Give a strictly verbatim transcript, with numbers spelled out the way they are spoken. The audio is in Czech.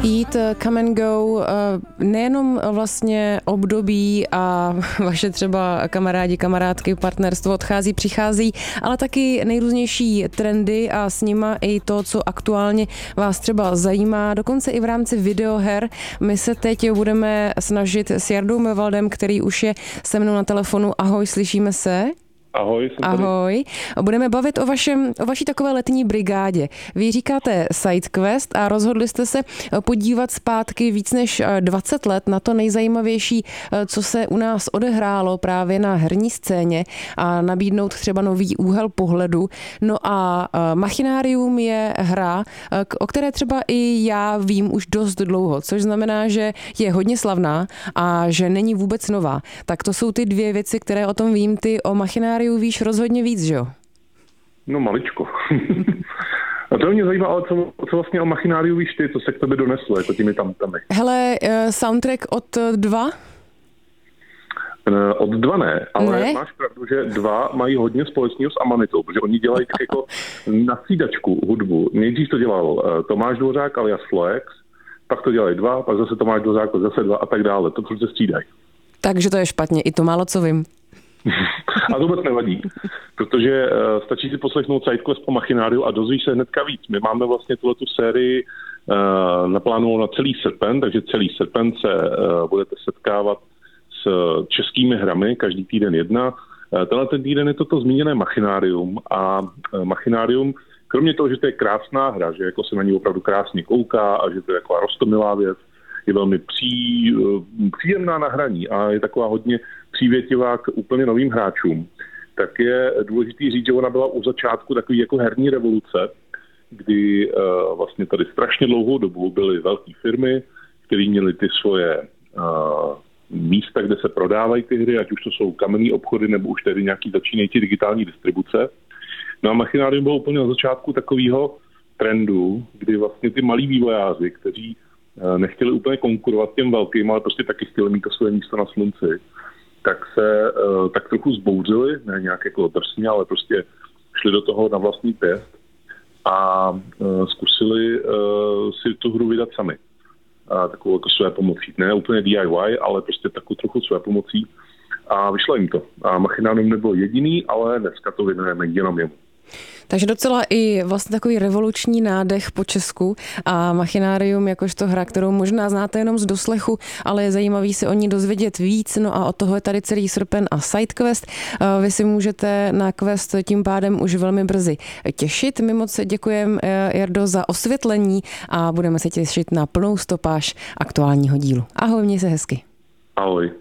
Jít Come and Go, nejenom vlastně období a vaše třeba kamarádi, kamarádky, partnerstvo odchází, přichází, ale taky nejrůznější trendy a s nima i to, co aktuálně vás třeba zajímá, dokonce i v rámci videoher. My se teď budeme snažit s Jardou Mevaldem, který už je se mnou na telefonu. Ahoj, slyšíme se? Ahoj, jsem tady. Ahoj. Budeme bavit o, vašem, o vaší takové letní brigádě. Vy říkáte SideQuest a rozhodli jste se podívat zpátky víc než dvacet let na to nejzajímavější, co se u nás odehrálo právě na herní scéně a nabídnout třeba nový úhel pohledu. No a Machinarium je hra, o které třeba i já vím už dost dlouho, což znamená, že je hodně slavná a že není vůbec nová. Tak to jsou ty dvě věci, které o tom vím. Ty o Machinarium víš rozhodně víc, že jo? No maličko. A to mě zajímá, ale co, co vlastně o Machináriu víš ty, co se k tobě doneslo, jako těmi tam tam. Hele, soundtrack od dva? Od dva ne, ale ne? Máš pravdu, že dva mají hodně společného s Amanitou, protože oni dělají tak jako na střídačku hudbu. Nejdřív to dělal Tomáš Dvořák alias Floex, pak to dělají dva, pak zase Tomáš Dvořák, zase dva a tak dále. To prostě střídají. Takže to je špatně, i to málo co vím. A to vůbec nevadí, protože uh, stačí si poslechnout SideQuest po Machináriu a dozvíš se hnedka víc. My máme vlastně tuhletu sérii uh, naplánovanou na celý srpen, takže celý srpen se uh, budete setkávat s českými hrami, každý týden jedna. Uh, tenhle ten týden je toto zmíněné Machinárium a uh, Machinárium, kromě toho, že to je krásná hra, že jako se na ní opravdu krásně kouká a že to je taková roztomilá věc, je velmi pří, uh, příjemná na hraní a je taková hodně přívětivá k úplně novým hráčům, tak je důležitý říct, že ona byla u začátku takový jako herní revoluce, kdy uh, vlastně tady strašně dlouhou dobu byly velké firmy, které měly ty svoje uh, místa, kde se prodávají ty hry, ať už to jsou kamenné obchody, nebo už tady nějaký začínající digitální distribuce. No a Machinarium bylo úplně na začátku takového trendu, kdy vlastně ty malí vývojáři, kteří uh, nechtěli úplně konkurovat těm velkým, ale prostě taky chtěli mít to své místo na slunci, tak se uh, tak trochu zbouřili, ne nějak jako drsně, ale prostě šli do toho na vlastní pěst a uh, zkusili uh, si tu hru vydat sami. A takovou jako své pomocí. Ne úplně D I Y, ale prostě takovou trochu své pomocí. A vyšlo jim to. A Machinarium nebylo jediný, ale dneska to věnujeme jenom jemu. Takže docela i vlastně takový revoluční nádech po Česku a Machinarium jakožto hra, kterou možná znáte jenom z doslechu, ale je zajímavý se o ní dozvědět víc, no a od toho je tady celý srpen a SideQuest. Vy si můžete na Quest tím pádem už velmi brzy těšit. My moc děkujeme, Jardo, za osvětlení a budeme se těšit na plnou stopáž aktuálního dílu. Ahoj, měj se hezky. Ahoj.